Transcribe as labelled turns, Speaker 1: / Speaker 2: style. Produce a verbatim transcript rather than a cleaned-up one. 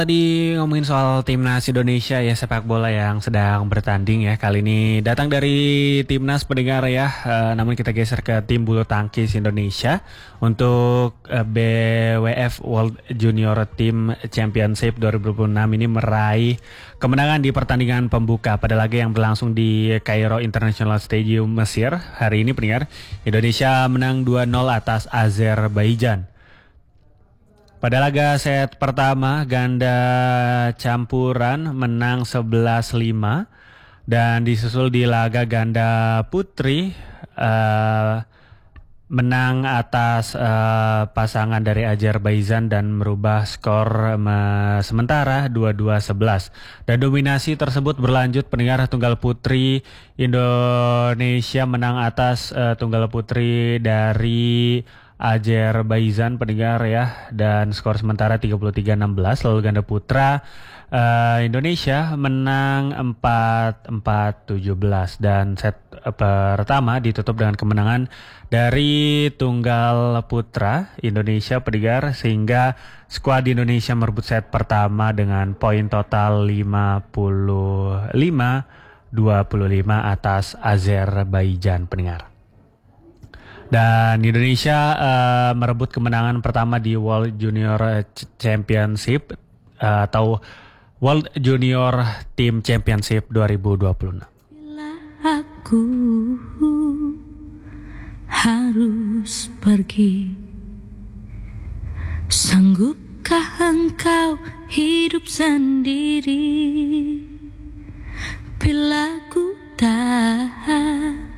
Speaker 1: Tadi ngomongin soal timnas Indonesia ya sepak bola yang sedang bertanding ya. Kali ini datang dari timnas pendengar ya. Eh, namun kita geser ke tim bulu tangkis Indonesia untuk eh, B W F World Junior Team Championship dua ribu dua puluh enam ini meraih kemenangan di pertandingan pembuka pada laga yang berlangsung di Cairo International Stadium Mesir. Hari ini pendengar, Indonesia menang dua nol atas Azerbaijan. Pada laga set pertama, ganda campuran menang sebelas lima dan disusul di laga ganda putri uh, menang atas uh, pasangan dari Azerbaijan dan merubah skor uh, sementara dua dua sebelas. Dan dominasi tersebut berlanjut pendengar. Tunggal putri Indonesia menang atas uh, tunggal putri dari Azerbaijan pendengar ya, dan skor sementara tiga puluh tiga enam belas. Lalu ganda putra uh, Indonesia menang empat empat tujuh belas dan set uh, pertama ditutup dengan kemenangan dari tunggal putra Indonesia pendengar, sehingga skuad Indonesia merebut set pertama dengan poin total lima puluh lima dua puluh lima atas Azerbaijan pendengar. Dan Indonesia uh, merebut kemenangan pertama di World Junior Championship uh, atau World Junior Team Championship dua ribu dua puluh enam.
Speaker 2: Bila aku harus pergi, sanggupkah engkau hidup sendiri? Bila ku tak